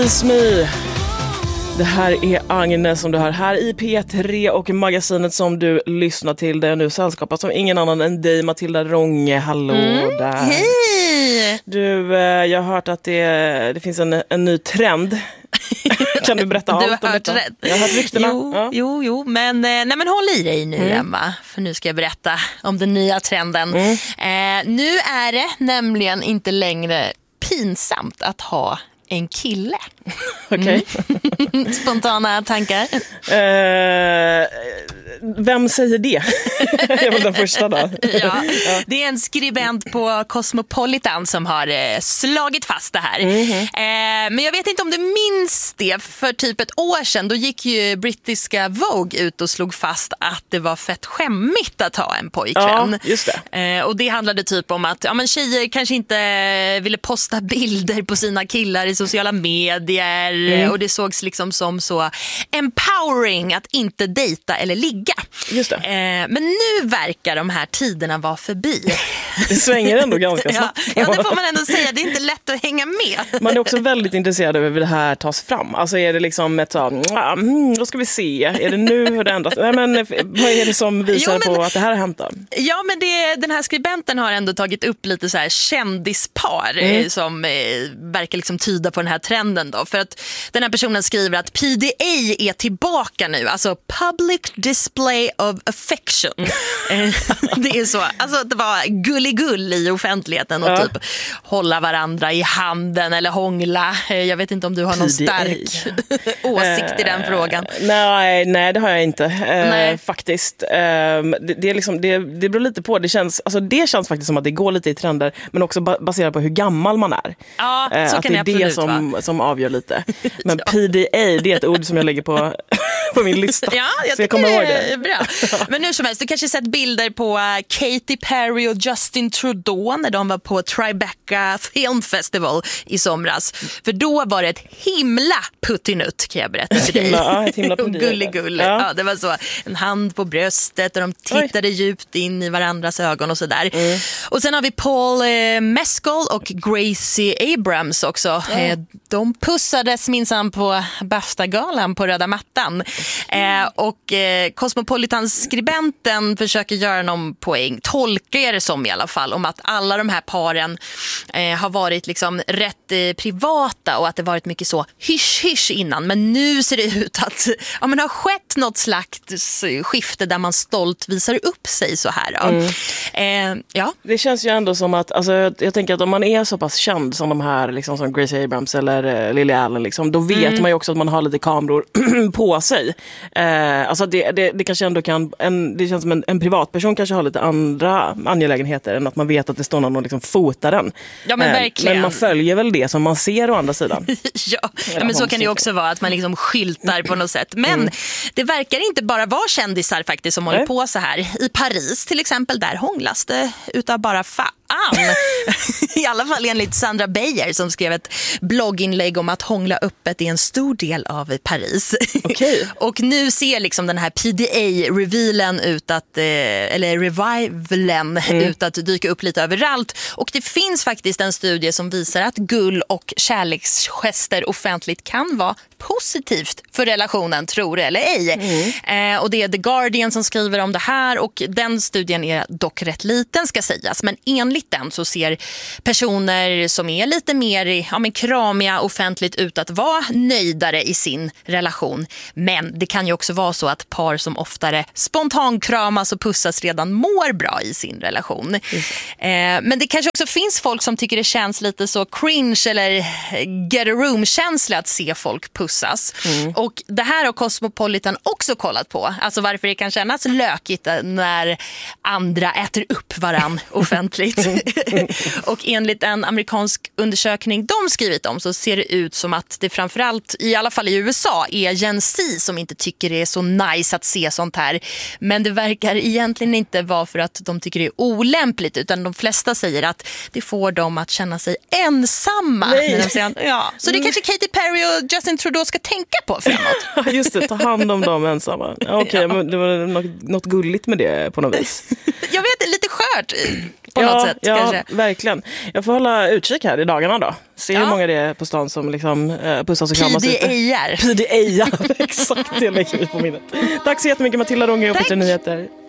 Please Me. Det här är Agnes som du hör här i P3 och magasinet som du lyssnar till. Det är nu sällskapat som ingen annan än dig, Matilda Ronge. Hallå där. Hej! Du, jag har hört att det finns en ny trend. Kan du berätta allt om detta? Jag har hört ryktena. Jo, men håll i dig nu, Emma. För nu ska jag berätta om den nya trenden. Nu är det nämligen inte längre pinsamt att ha en kille. Okej. Spontana tankar? Vem säger det? Jag var den första då. Ja, det är en skribent på Cosmopolitan som har slagit fast det här. Men jag vet inte om du minns det. För typ ett år sedan då gick ju brittiska Vogue ut och slog fast att det var fett skämmigt att ha en pojkvän. Ja, just det. Och det handlade typ om att tjejer kanske inte ville posta bilder på sina killar i sociala medier. Och det sågs liksom som så empowering att inte dejta eller ligga. Just det. Men nu verkar de här tiderna vara förbi. Det svänger ändå ganska snabbt. Ja, det får man ändå säga. Det är inte lätt att hänga med. Man är också väldigt intresserad över hur det här tas fram. Alltså är det liksom ett så, då ska vi se. Är det nu hur det ändras? Nej, men vad är det som visar på att det här har hänt då? Ja, men den här skribenten har ändå tagit upp lite så här kändispar som verkar liksom tyda på den här trenden då. För att den här personen skriver att PDA är tillbaka nu. Alltså Public Display of Affection. Det är så. Alltså det var gulligull i offentligheten och typ hålla varandra i handen eller hångla. Jag vet inte om du har någon stark åsikt i den frågan. Nej, det har jag inte. Faktiskt. Det är liksom, det beror lite på. Det känns faktiskt som att det går lite i trender, men också baserat på hur gammal man är. Ja, så att kan det är det som avgör lite. Men PDA, det är ett ord som jag lägger på min lista. Ja, jag tycker det är bra. Men nu som helst, du kanske sett bilder på Katy Perry och Justin Trudeau när de var på Tribeca Film Festival i somras. För då var det ett himla puttinutt, kan jag berätta för dig. Ett himla Gulligull. Ja, det var så. En hand på bröstet och de tittade djupt in i varandras ögon och sådär. Och sen har vi Paul Mescal och Gracie Abrams också. De pussades minsann på BAFTA-galan på röda mattan. Och Cosmopolitans skribenten försöker göra någon poäng, tolkar det som i alla fall, om att alla de här paren har varit liksom rätt privata och att det varit mycket så hysch innan, men nu ser det ut att har skett något slags skifte där man stolt visar upp sig så här. Ja. Det känns ju ändå som att, jag tänker att om man är så pass känd som de här liksom, som Gracie Abrams eller Lily Allen liksom, då vet man ju också att man har lite kameror på sig. Det kanske ändå det känns som en privatperson kanske har lite andra angelägenheter än att man vet att det står någon och liksom fotar den. Ja, men verkligen. Men man följer väl det som man ser å andra sidan. Ja, men så kan det ju också vara att man liksom skyltar på något sätt. Men det verkar inte bara vara kändisar faktiskt som håller på så här. I Paris till exempel, där hånglas det utav bara I alla fall enligt Sandra Beijer som skrev ett blogginlägg om att hångla öppet är en stor del av Paris. Okay. Och nu ser liksom den här PDA-revealen ut att, eller revivalen ut att dyka upp lite överallt. Och det finns faktiskt en studie som visar att gull- och kärleksgester offentligt kan vara positivt för relationen, tror det eller ej. Och det är The Guardian som skriver om det här, och den studien är dock rätt liten ska sägas, men enligt den så ser personer som är lite mer kramiga offentligt ut att vara nöjdare i sin relation. Men det kan ju också vara så att par som oftare spontankramas och pussas redan mår bra i sin relation. Men det kanske också finns folk som tycker det känns lite så cringe eller get a room-känsla att se folk pussas. Och det här har Cosmopolitan också kollat på. Alltså varför det kan kännas lökigt när andra äter upp varann offentligt. Och enligt en amerikansk undersökning de skrivit om så ser det ut som att det framförallt, i alla fall i USA, är Gen Z som inte tycker det är så nice att se sånt här. Men det verkar egentligen inte vara för att de tycker det är olämpligt, utan de flesta säger att det får dem att känna sig ensamma. När de säger, så det kanske Katy Perry och Justin Trudeau ska tänka på framåt. Just det, ta hand om dem ensamma. Okej, men det var något gulligt med det på något vis. Jag vet, lite skönt självklart på något sätt. Kanske. Verkligen. Jag får hålla utkik här i dagarna då. Se hur många det är på stan som liksom pussas och kramas lite. PDA-ar. PDA, exakt, det lägger vi på minnet. Tack så jättemycket Matilda Ronge och Peter Nyheter.